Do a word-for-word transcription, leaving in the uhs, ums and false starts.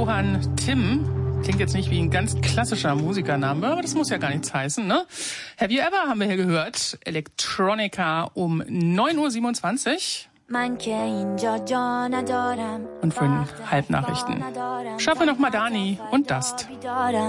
Johann Tim. Klingt jetzt nicht wie ein ganz klassischer Musikername, aber das muss ja gar nichts heißen, ne? Have You Ever haben wir hier gehört. Electronica um neun Uhr siebenundzwanzig. Und für Halbnachrichten. Schaffe noch Madani und Dust.